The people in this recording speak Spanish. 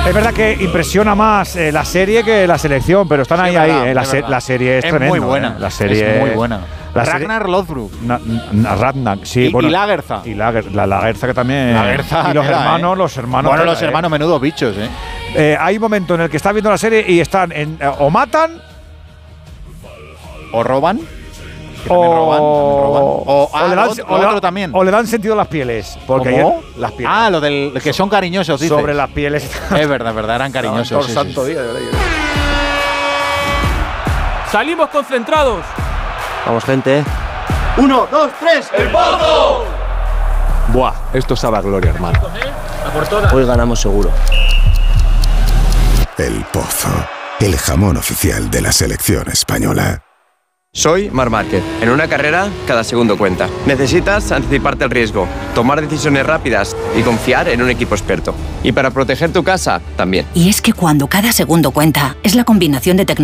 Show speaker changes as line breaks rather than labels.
Es verdad que impresiona más la serie que la selección, pero están ahí. La serie es tremenda.
Muy buena.
La serie
es muy buena.
Ragnar
Lothbrok.
Ragnar, sí.
Y Lagertha.
Y la Lagertha que también.
Lagertha,
y los hermanos.
Bueno, los hermanos, menudos bichos,
hay un momento en el que estás viendo la serie y están o matan.
O roban.
O le dan sentido a las pieles. Porque
las pieles. Lo del que son cariñosos, dices.
Sobre las pieles.
Es verdad, eran cariñosos.
Santo día, de verdad.
¡Salimos concentrados!
Vamos, gente.
1, 2, 3. ¡El Pozo!
Buah, esto sabe a gloria, hermano.
Hoy ganamos seguro.
El Pozo, el jamón oficial de la selección española.
Soy Marc Márquez. En una carrera, cada segundo cuenta. Necesitas anticiparte al riesgo, tomar decisiones rápidas y confiar en un equipo experto. Y para proteger tu casa, también.
Y es que cuando cada segundo cuenta, es la combinación de tecnología